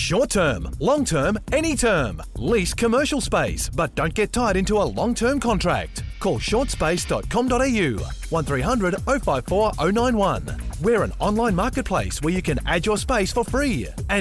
Short term, long term, any term. Lease commercial space, but don't get tied into a long-term contract. Call shortspace.com.au 1300 054 091. We're an online marketplace where you can add your space for free. And